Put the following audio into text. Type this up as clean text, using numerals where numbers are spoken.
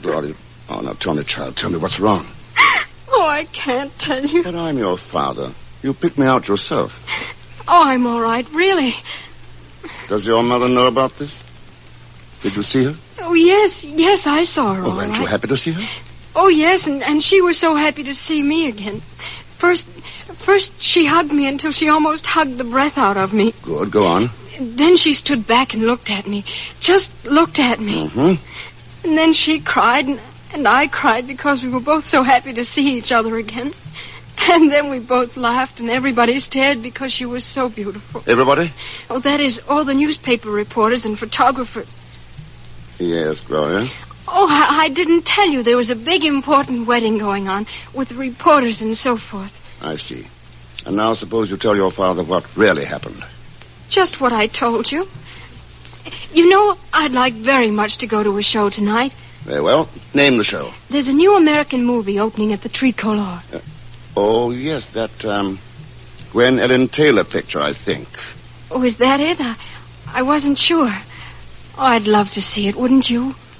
Gloria. Oh, now tell me, child. Tell me what's wrong. Oh, I can't tell you. But I'm your father. You picked me out yourself. Oh, I'm all right, really. Does your mother know about this? Did you see her? Oh, yes, I saw her, all Weren't right. you happy to see her? Oh, yes, and she was so happy to see me again. First she hugged me until she almost hugged the breath out of me. Good, go on. Then she stood back and looked at me. Just looked at me. Mm-hmm. And then she cried, and I cried because we were both so happy to see each other again. And then we both laughed, and everybody stared because she was so beautiful. Everybody? Oh, that is, all the newspaper reporters and photographers. Yes, Gloria. Oh, I didn't tell you. There was a big, important wedding going on with reporters and so forth. I see. And now suppose you tell your father what really happened. Just what I told you. You know, I'd like very much to go to a show tonight. Very well. Name the show. There's a new American movie opening at the Tricolor. Oh, yes, that, Gwen Ellen Taylor picture, I think. Oh, is that it? I wasn't sure. Oh, I'd love to see it, wouldn't you?